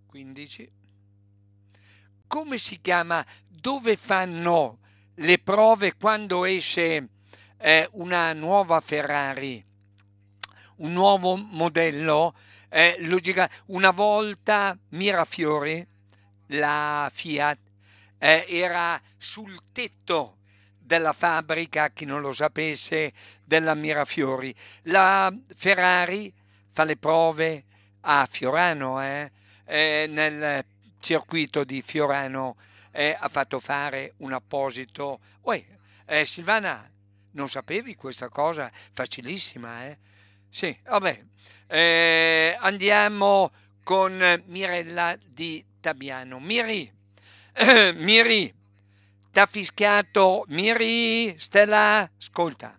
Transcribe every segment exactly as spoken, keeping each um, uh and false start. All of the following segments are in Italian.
quindici. Come si chiama? Dove fanno le prove quando esce eh, una nuova Ferrari, un nuovo modello? Eh, logica, una volta Mirafiori, la Fiat, eh, era sul tetto della fabbrica, chi non lo sapesse, della Mirafiori. La Ferrari fa le prove a Fiorano, eh, eh, nel circuito di Fiorano, eh, ha fatto fare un apposito. Uè, eh, Silvana, non sapevi questa cosa? Facilissima, eh? Sì, vabbè. Eh, andiamo con Mirella di Tabiano. Miri, Miri, t'ha fischiato. Miri, Stella, ascolta.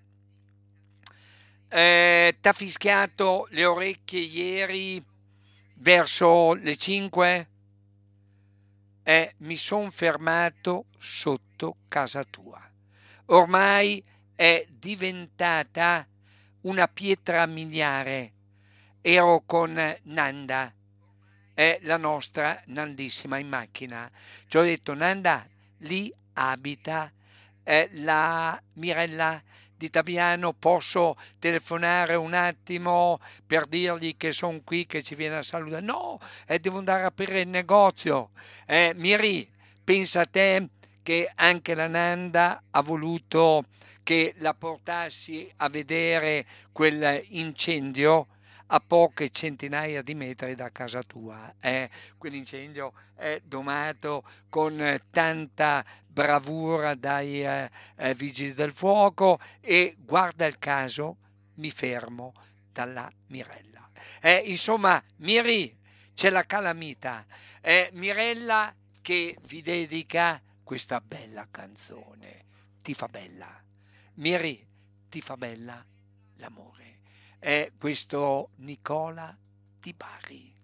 Eh, t'ha fischiato le orecchie ieri verso le cinque? Eh, mi son fermato sotto casa tua. Ormai è diventata una pietra miliare. Ero con Nanda, è la nostra Nandissima in macchina. Ci ho detto, Nanda, lì abita eh, la Mirella di Tabiano, posso telefonare un attimo per dirgli che sono qui, che ci viene a salutare? No, eh, devo andare a aprire il negozio. Eh, Miri, pensa a te che anche la Nanda ha voluto che la portassi a vedere quel incendio a poche centinaia di metri da casa tua. Eh? Quell'incendio è domato con eh, tanta bravura dai eh, eh, vigili del fuoco e guarda il caso, mi fermo dalla Mirella. Eh, insomma, Miri, c'è la calamita. Eh, Mirella che vi dedica questa bella canzone. Ti fa bella. Miri, ti fa bella l'amore. È questo Nicola Di Bari.